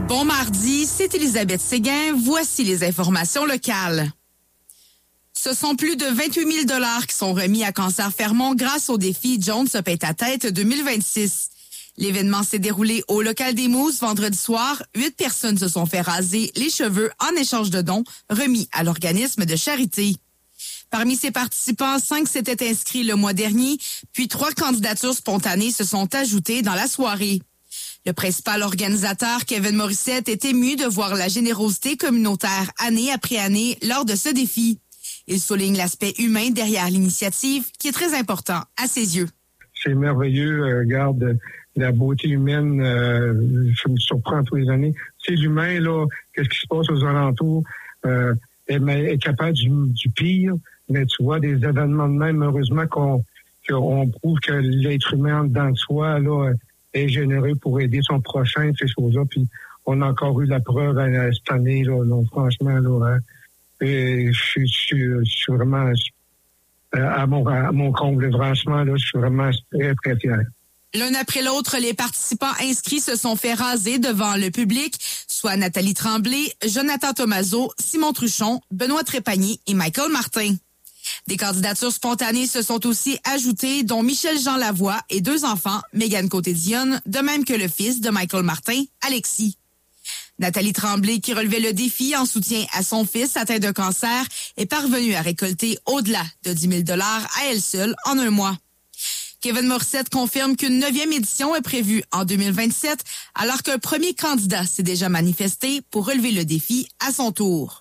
Bon mardi, c'est Elisabeth Séguin. Voici les informations locales. Ce sont plus de 28 000 $ qui sont remis à Cancer Fermont grâce au défi Jones se pète à tête 2026. L'événement s'est déroulé au local des Mousses vendredi soir. 8 personnes se sont fait raser les cheveux en échange de dons remis à l'organisme de charité. Parmi ces participants, 5 s'étaient inscrits le mois dernier, puis 3 candidatures spontanées se sont ajoutées dans la soirée. Le principal organisateur, Kevin Morissette, est ému de voir la générosité communautaire année après année lors de ce défi. Il souligne l'aspect humain derrière l'initiative, qui est très important à ses yeux. C'est merveilleux, regarde la beauté humaine, je me surprends tous les années. C'est l'humain, là, qu'est-ce qui se passe aux alentours, est capable du pire, mais tu vois, des événements de même, heureusement qu'on prouve que l'être humain en dedans de soi, là, est généreux pour aider son prochain, ces choses-là. Puis on a encore eu la preuve cette année, là, donc franchement, là, et je suis vraiment à mon comble, franchement, là, je suis vraiment très, très fier. L'un après l'autre, les participants inscrits se sont fait raser devant le public, soit Nathalie Tremblay, Jonathan Tomaso, Simon Truchon, Benoît Trépanier et Michael Martin. Des candidatures spontanées se sont aussi ajoutées, dont Michel-Jean Lavoie et 2 enfants, Mégane Côté-Dionne, de même que le fils de Michael Martin, Alexis. Nathalie Tremblay, qui relevait le défi en soutien à son fils atteint d'un cancer, est parvenue à récolter au-delà de 10 000 $ à elle seule en un mois. Kevin Morissette confirme qu'une 9e édition est prévue en 2027, alors qu'un premier candidat s'est déjà manifesté pour relever le défi à son tour.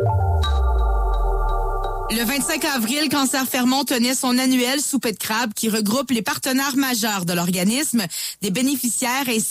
Le 25 avril, Cancer Fermont tenait son annuel souper de crabe qui regroupe les partenaires majeurs de l'organisme, des bénéficiaires ainsi